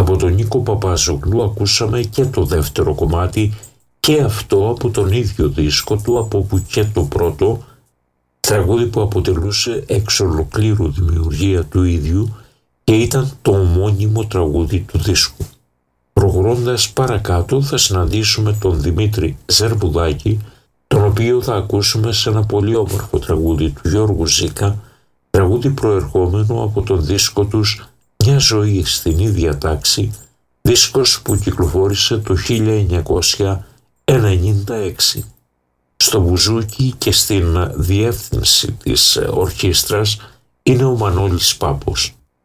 Από τον Νίκο Παπαζογλού ακούσαμε και το δεύτερο κομμάτι και αυτό από τον ίδιο δίσκο του, από όπου και το πρώτο, τραγούδι που αποτελούσε εξ ολοκλήρου δημιουργία του ίδιου και ήταν το ομώνυμο τραγούδι του δίσκου. Προχωρώντας παρακάτω θα συναντήσουμε τον Δημήτρη Ζερβουδάκη, τον οποίο θα ακούσουμε σε ένα πολύ όμορφο τραγούδι του Γιώργου Ζήκα, τραγούδι προερχόμενο από τον δίσκο τους «Μια ζωή στην ίδια τάξη», δίσκος που κυκλοφόρησε το 1996. Στο μπουζούκι και στην διεύθυνση της ορχήστρας είναι ο Μανώλης Πάπος.